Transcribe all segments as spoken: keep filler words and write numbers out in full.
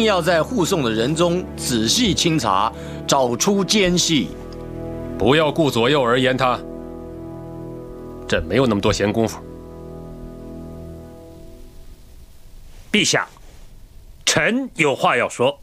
要在护送的人中仔细清查，找出奸细。 不要顾左右而言他，朕没有那么多闲工夫。 陛下，臣有话要说。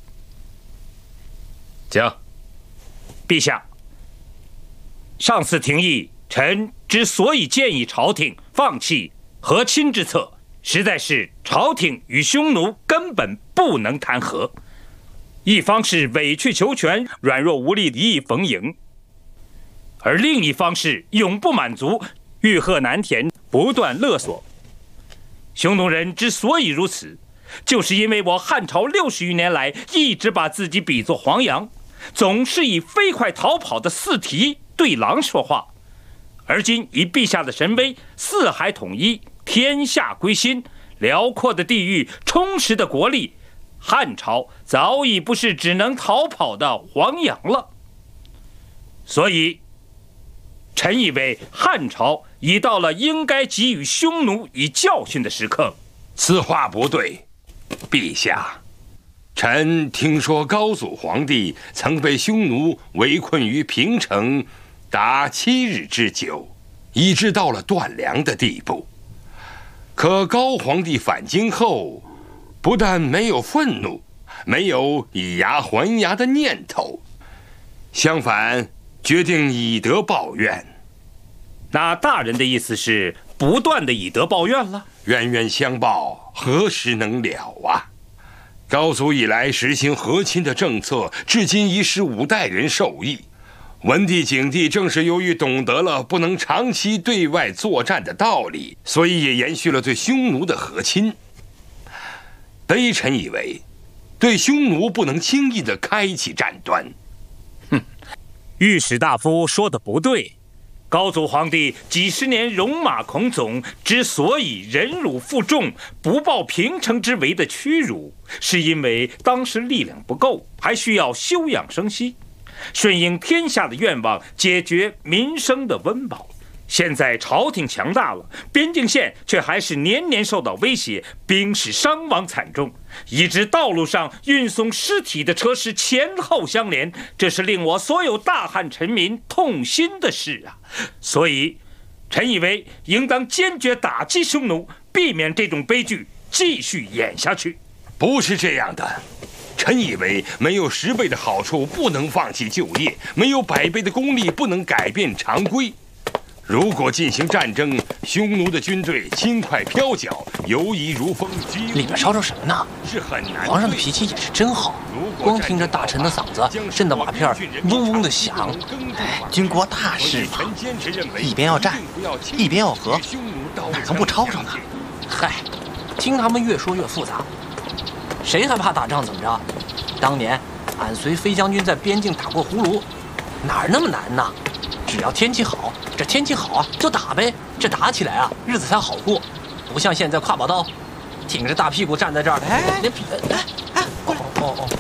讲。 陛下，上次廷议，臣之所以建议朝廷放弃和亲之策，实在是朝廷与匈奴根本不能谈和，一方是委曲求全、软弱无力、敌意逢迎，而另一方是永不满足、欲壑难填、不断勒索。匈奴人之所以如此，就是因为我汉朝六十余年来一直把自己比作黄羊，总是以飞快逃跑的四蹄对狼说话。而今以陛下的神威，四海统一，天下归心，辽阔的地域，充实的国力，汉朝早已不是只能逃跑的黄羊了。所以臣以为汉朝已到了应该给予匈奴以教训的时刻。 此话不对，陛下。臣听说高祖皇帝曾被匈奴围困于平城达七日之久，以致到了断粮的地步。可高皇帝返京后，不但没有愤怒，没有以牙还牙的念头，相反决定以德报怨。 那大人的意思是不断的以德报怨了？ 冤冤相报何时能了啊？高祖以来实行和亲的政策，至今已使五代人受益。文帝、景帝正是由于懂得了不能长期对外作战的道理，所以也延续了对匈奴的和亲。微臣以为，对匈奴不能轻易地开启战端。 哼，御史大夫说的不对。高祖皇帝几十年戎马倥偬，之所以忍辱负重，不报平城之围的屈辱，是因为当时力量不够，还需要休养生息，顺应天下的愿望，解决民生的温饱。现在朝廷强大了，边境线却还是年年受到威胁，兵士伤亡惨重，以致道路上运送尸体的车是前后相连，这是令我所有大汉臣民痛心的事啊！所以，臣以为应当坚决打击匈奴，避免这种悲剧继续演下去。 不是这样的。臣以为没有十倍的好处不能放弃就业，没有百倍的功力不能改变常规。如果进行战争，匈奴的军队轻快飘脚，游移如风， 里面吵吵什么呢？ 是很难。 皇上的脾气也是真好，光听着大臣的嗓子震得瓦片嗡嗡的响。 哎，军国大事嘛，一边要战，一边要和，哪能不吵吵呢？ 嗨，听他们越说越复杂。谁还怕打仗怎么着？当年俺随飞将军在边境打过葫芦，哪儿那么难呢？只要天气好，这天气好啊就打呗，这打起来啊日子才好过，不像现在挎把刀，挺着大屁股站在这儿， 哎， 连哎哎，过来， 哦哦，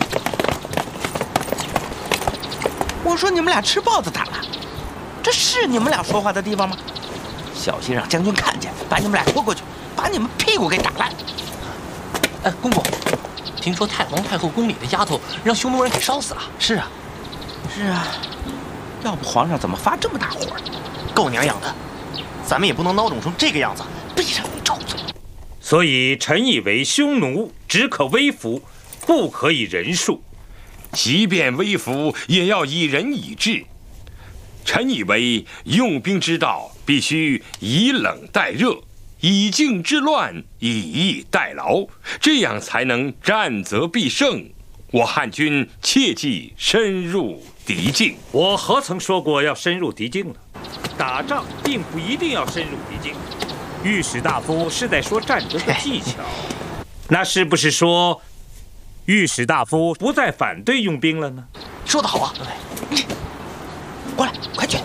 我说你们俩吃豹子胆了，这是你们俩说话的地方吗？小心让将军看见，把你们俩拖过去，把你们屁股给打烂。 哎，公公，听说太皇太后宫里的丫头让匈奴人给烧死了。 是啊，是啊。要不皇上怎么发这么大火？ 够娘养的，咱们也不能孬种成这个样子。 闭上你臭嘴！ 所以臣以为匈奴只可威服，不可以人数。 即便威服，也要以仁以治。臣以为用兵之道必须以冷待热，以静制乱，以逸待劳，这样才能战则必胜。我汉军切忌深入敌境。 我何曾说过要深入敌境呢？打仗并不一定要深入敌境。御史大夫是在说战争的技巧，那是不是说御史大夫不再反对用兵了呢？ 说得好啊！ 你过来，快去！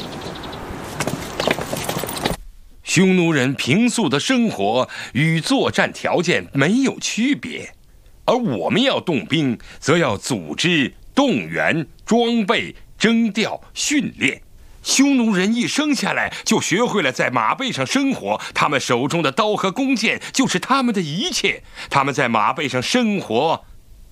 匈奴人平素的生活与作战条件没有区别。而我们要动兵，则要组织、动员、装备、征调、训练。匈奴人一生下来就学会了在马背上生活，他们手中的刀和弓箭就是他们的一切。他们在马背上生活，